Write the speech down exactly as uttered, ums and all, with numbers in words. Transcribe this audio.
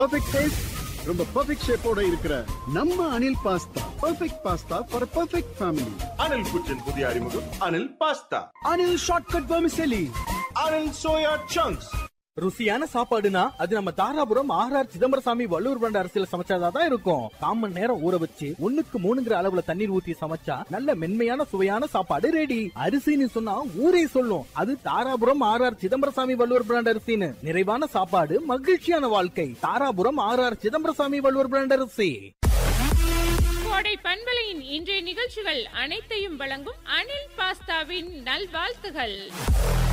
Perfect taste, ரொம்ப perfect ஷேப்போட இருக்கிற நம்ம Anil pasta. Perfect pasta for perfect family. Anil குச்சின் புதிய அறிமுகம் Anil pasta. Anil shortcut vermicelli. Anil soya chunks. ருசியான சாப்பாடுனா அது நம்ம தாராபுரம் ஆர்ஆர் சிதம்பரசாமி வள்ளுவர் பிராண்ட் அரிசியில சமைச்சாதான் இருக்கும். காமன் நேரம் ஊற வச்சு ஒண்ணுக்கு மூணுங்கிற அளவுல தண்ணீர் ஊத்தி சமைச்சா நல்ல மென்மையான சுவையான சாப்பாடு ரெடி. அரிசின்னு சொன்னா ஊரே சொல்லும் அது தாராபுரம் ஆர்ஆர் சிதம்பரசாமி வள்ளுவர் பிராண்ட் அரிசின்னு. நிறைவான சாப்பாடு மகிழ்ச்சியான வாழ்க்கை. தாராபுரம் ஆர்ஆர் சிதம்பரசாமி வள்ளுவர் பிராண்ட் அரிசி. கோடை பண்பலையின் இன்றைய நிகழ்ச்சிகள் அனைத்தையும் வழங்கும் அனில் பாஸ்தாவின் நல்வாழ்த்துகள்.